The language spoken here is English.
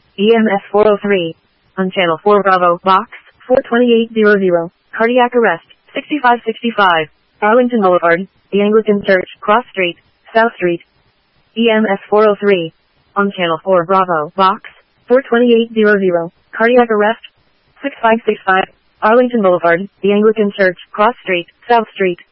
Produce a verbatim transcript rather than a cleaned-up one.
E M S four oh three. On Channel four Bravo, Box four twenty-eight hundred. Cardiac arrest, sixty-five sixty-five. Arlington Boulevard, the Anglican Church, Cross Street, South Street. E M S four oh three. On Channel four Bravo, Box four twenty-eight hundred. Cardiac arrest, sixty-five sixty-five. Arlington Boulevard, the Anglican Church, Cross Street, South Street.